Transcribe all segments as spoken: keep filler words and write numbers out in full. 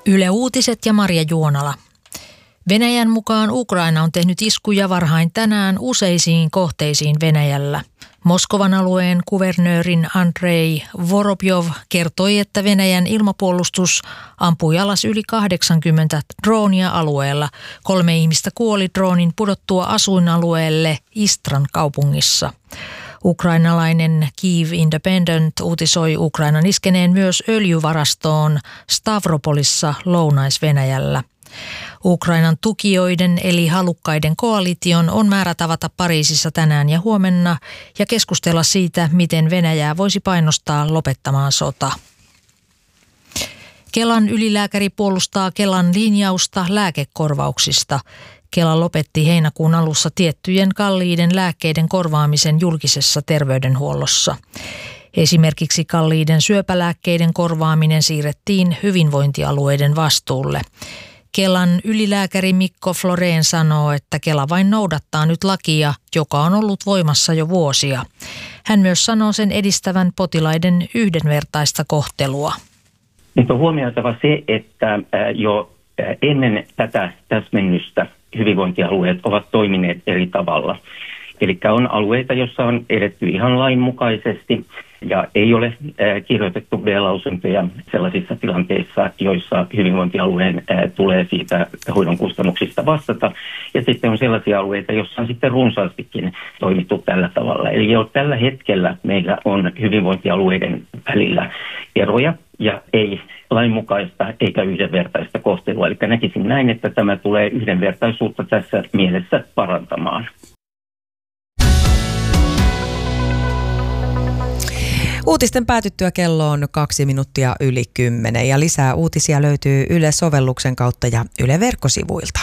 Yle Uutiset ja Marja Juonala. Venäjän mukaan Ukraina on tehnyt iskuja varhain tänään useisiin kohteisiin Venäjällä. Moskovan alueen kuvernöörin Andrei Vorobjov kertoi, että Venäjän ilmapuolustus ampui alas yli kahdeksankymmentä droonia alueella. Kolme ihmistä kuoli droonin pudottua asuinalueelle Istran kaupungissa. Ukrainalainen Kyiv Independent uutisoi Ukrainan iskeneen myös öljyvarastoon Stavropolissa Lounais-Venäjällä. Ukrainan tukijoiden eli halukkaiden koalition on määrä tavata Pariisissa tänään ja huomenna ja keskustella siitä, miten Venäjää voisi painostaa lopettamaan sota. Kelan ylilääkäri puolustaa Kelan linjausta lääkekorvauksista. Kela lopetti heinäkuun alussa tiettyjen kalliiden lääkkeiden korvaamisen julkisessa terveydenhuollossa. Esimerkiksi kalliiden syöpälääkkeiden korvaaminen siirrettiin hyvinvointialueiden vastuulle. Kelan ylilääkäri Mikko Florén sanoo, että Kela vain noudattaa nyt lakia, joka on ollut voimassa jo vuosia. Hän myös sanoo sen edistävän potilaiden yhdenvertaista kohtelua. Nyt on huomioitava se, että jo ennen tätä täsmennystä hyvinvointialueet ovat toimineet eri tavalla. Eli on alueita, joissa on edetty ihan lainmukaisesti ja ei ole kirjoitettu B-lausuntoja sellaisissa tilanteissa, joissa hyvinvointialueen tulee siitä hoidon kustannuksista vastata. Ja sitten on sellaisia alueita, joissa on sitten runsaastikin toimittu tällä tavalla. Eli jo tällä hetkellä meillä on hyvinvointialueiden välillä eroja ja ei lainmukaista eikä yhdenvertaista kohtelua. Eli näkisin näin, että tämä tulee yhdenvertaisuutta tässä mielessä parantamaan. Uutisten päätyttyä kello on kaksi minuuttia yli kymmenen ja lisää uutisia löytyy Yle-sovelluksen kautta ja Yle-verkkosivuilta.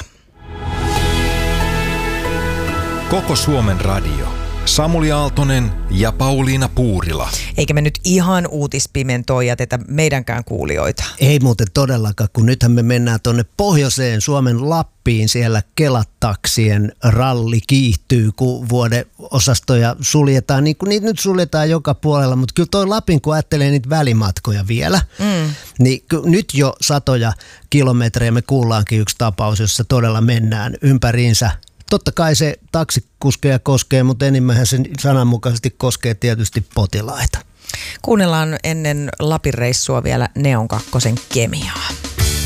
Koko Suomen radio. Samuli Aaltonen ja Pauliina Puurila. Eikä me nyt ihan uutispimentoon jätetä meidänkään kuulijoita. Ei muuten todellakaan, kun nythän me mennään tuonne pohjoiseen Suomen Lappiin. Siellä Kela-taksien ralli kiihtyy, kun vuodeosastoja suljetaan. Niin kuin niitä nyt suljetaan joka puolella, mutta kyllä toi Lapin, kun ajattelee niitä välimatkoja vielä, mm. niin nyt jo satoja kilometrejä me kuullaankin yksi tapaus, jossa todella mennään ympäriinsä. Totta kai se taksikuskeja koskee, mutta enimmähän se sananmukaisesti koskee tietysti potilaita. Kuunnellaan ennen Lapin reissua vielä Neon kakkosen Kemiaa.